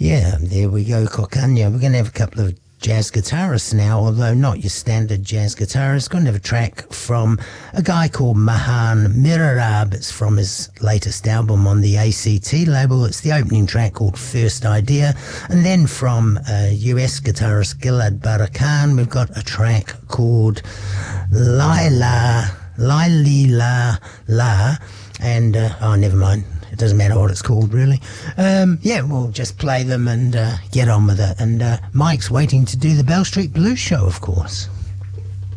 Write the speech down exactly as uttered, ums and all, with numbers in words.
Yeah, there we go, Kokanya. We're going to have a couple of jazz guitarists now, although not your standard jazz guitarist. Going to have a track from a guy called Mahan Mirarab. It's from his latest album on the A C T label. It's the opening track called First Idea. And then from uh, U S guitarist Gilad Barakan, we've got a track called Laila, Laila La. And, uh, oh, never mind. It doesn't matter what it's called, really. Um, yeah, we'll just play them and uh, get on with it. And uh, Mike's waiting to do the Bell Street Blues show, of course.